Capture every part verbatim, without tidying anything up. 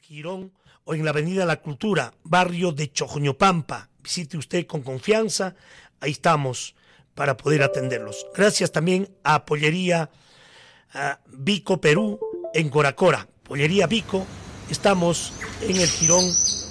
Girón o en la Avenida La Cultura, barrio de Chojoñopampa. Visite usted con confianza, ahí estamos para poder atenderlos. Gracias también a Pollería uh, Vico Perú en Coracora. Pollería Vico, estamos en el Girón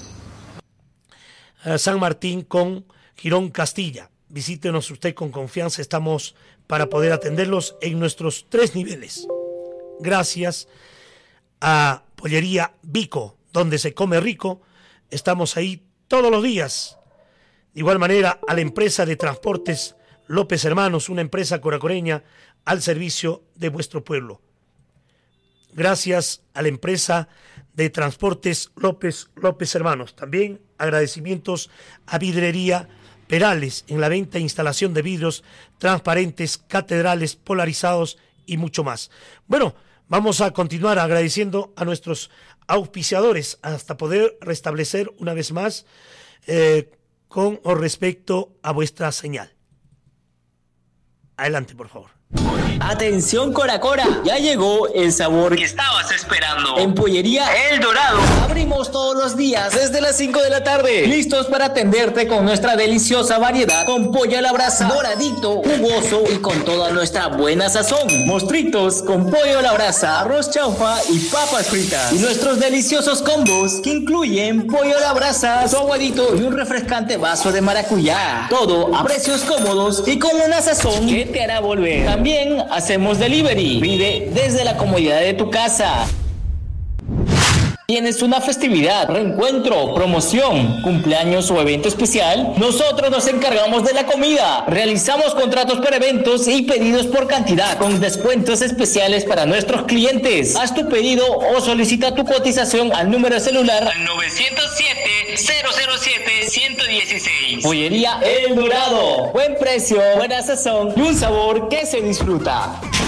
uh, San Martín con Girón Castilla. Visítenos usted con confianza, estamos para poder atenderlos en nuestros tres niveles. Gracias a Pollería Vico, donde se come rico, estamos ahí todos los días. De igual manera a la empresa de transportes López Hermanos, una empresa coracoreña al servicio de vuestro pueblo. Gracias a la empresa de transportes López López Hermanos. También agradecimientos a Vidrería Perales en la venta e instalación de vidrios transparentes, catedrales polarizados y mucho más. Bueno, vamos a continuar agradeciendo a nuestros auspiciadores hasta poder restablecer una vez más eh, con respecto a vuestra señal. Adelante, por favor. Atención Coracora, ya llegó el sabor que estabas esperando. En Pollería El Dorado abrimos todos los días desde las cinco de la tarde, listos para atenderte con nuestra deliciosa variedad, con pollo a la brasa, doradito, jugoso y con toda nuestra buena sazón. Mostritos con pollo a la brasa, arroz chaufa y papas fritas. Y nuestros deliciosos combos que incluyen pollo a la brasa, su aguadito y un refrescante vaso de maracuyá. Todo a precios cómodos y con una sazón que te hará volver. También hacemos delivery. Pide desde la comodidad de tu casa. ¿Tienes una festividad, reencuentro, promoción, cumpleaños o evento especial? Nosotros nos encargamos de la comida. Realizamos contratos por eventos y pedidos por cantidad, con descuentos especiales para nuestros clientes. Haz tu pedido o solicita tu cotización al número de celular al nueve cero siete, cero cero siete, uno uno seis. Pollería El Dorado. Buen precio, buena sazón y un sabor que se disfruta.